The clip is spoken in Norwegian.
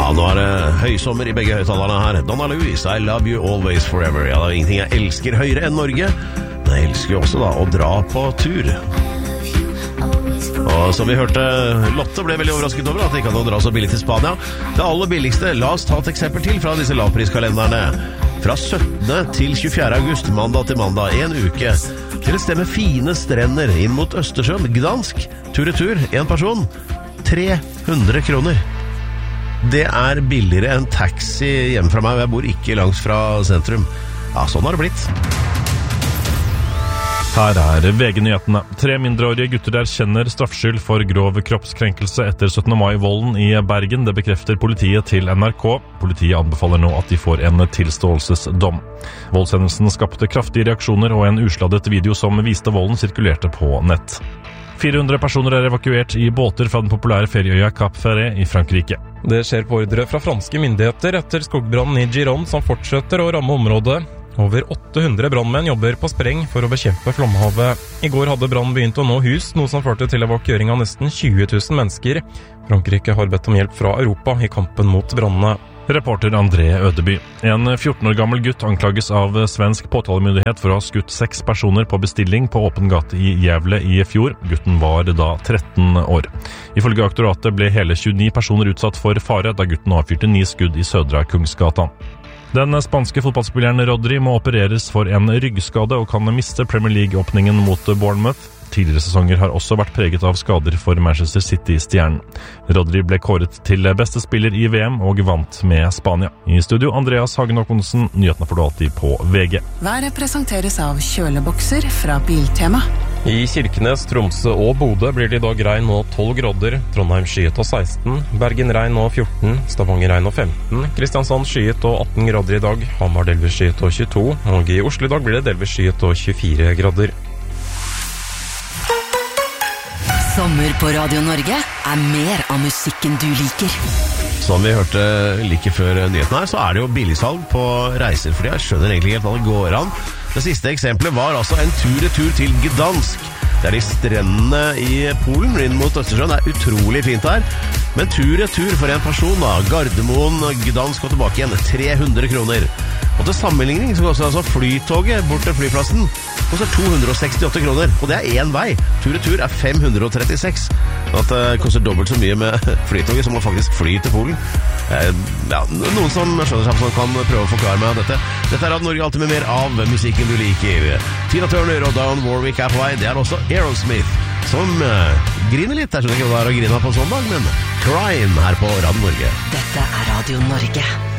nå det høysommer I begge høytalerne her. Donna Louise, I love you always forever. Ja, det ingenting jeg elsker høyere enn Norge. Men jeg elsker jo også da å dra på tur. Og som vi hørte, Lotte ble veldig overrasket over at det ikke hadde å dra så billig til Spania. Det aller billigste, la oss ta et eksempel til fra disse lavpriskalenderne. Fra 17. til 24. august, mandag til mandag, en uke, til et sted med fine strender inn mot Østersjøen, Gdansk, tur-retur, en person, 300 kroner. Det billigere enn taxi hjemme fra meg, og jeg bor ikke langt fra sentrum. Ja, sånn har det blitt. Her VG-nyhetene. 3 mindreårige gutter erkjenner straffskyld for grov kroppskrenkelse etter 17. mai-volden I Bergen. Det bekrefter politiet til NRK. Politiet anbefaler nå at de får en tilståelsesdom. Voldshendelsen skapte kraftige reaksjoner, og en usladdet video som viste volden sirkulerte på nett. 400 personer evakuert I båter fra den populære ferieøya Cap Ferret I Frankrike. Det skjer på ordre fra franske myndigheter etter skogbrannen I Gironde som fortsetter å ramme området. Over 800 brannmenn jobber på spreng for å bekjempe flomhavet. I går hadde brannen begynt å nå hus, noe som førte til evakuering av nesten 20 000 mennesker. Frankrike har bedt om hjelp fra Europa I kampen mot brannene. Reporter André Ødeby. En 14 år gammel gutt anklages av svensk påtalemyndighet for å ha skutt 6 personer på bestilling på åpen gate I Gävle I fjor. Gutten var da 13 år. Ifølge aktoratet ble hele 29 personer utsatt for fare da gutten avfyrte 9 skudd I Södra Kungsgatan. Den spanske fotballspilleren Rodri må opereres for en ryggskade og kan miste Premier League-åpningen mot Bournemouth. Tidligere sesonger har også vært preget av skader for Manchester City-stjernen. Rodri ble kåret til beste spiller I VM og vant med Spania. I studio Andreas Hagen Håkonsen, nyhetene får du alltid på VG. Været presenteres av kjølebokser fra Biltema. I Kirkenes, Tromsø og Bodø blir det I dag regn og 12 grader, Trondheim skyet og 16, Bergen regn og 14, Stavanger regn og 15, Kristiansand skyet og 18 grader I dag, Hamar delvis skyet og 22, og I Oslo I dag blir det delvis skyet og 24 grader. Sommer på Radio Norge mer av musikken du liker. Som vi hørte like før nyheten her, så det jo billigsalg på reiser, fordi jeg skjønner egentlig helt hva det går an. Det siste eksempelet var altså en tur-retur til Gdansk. Det I strendene I Polen, inn mot Østersjøen, utrolig fint her. Men tur-retur for en person da, Gardermoen, Gdansk og tilbake igjen, 300 kroner. Og til sammenligning så koster altså flytoget bort til flyplassen koster 268 kroner, og det en vei. Tur-retur 536. At det koster dobbelt så mye med flytoget som man faktisk flyr til Polen. Ja, noen som skjønner seg som kan prøve å forklare meg dette. Dette Radio Norge alltid med mer av musikken du liker. Tina Turner og Dionne Warwick på vei. Det også Aerosmith, som griner litt. Jeg skjønner ikke hva det å grine på søndag, men Crying her på Radio Norge. Dette Radio Norge.